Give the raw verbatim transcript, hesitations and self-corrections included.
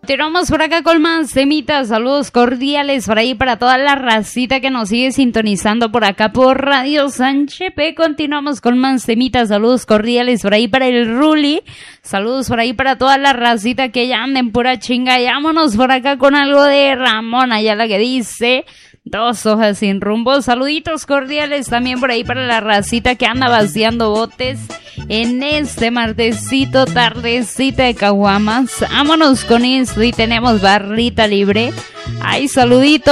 Continuamos por acá con más temitas, saludos cordiales por ahí para toda la racita que nos sigue sintonizando por acá por Radio Sanchepe. Continuamos con más temitas, saludos cordiales por ahí para el Ruli, saludos por ahí para toda la racita que ya anda en pura chinga. Y vámonos por acá con algo de Ramón Ayala que dice: dos hojas sin rumbo. Saluditos cordiales también por ahí para la racita que anda vaciando botes en este martesito, tardecita de caguamas. Vámonos con esto y tenemos barrita libre. Ay, saluditos.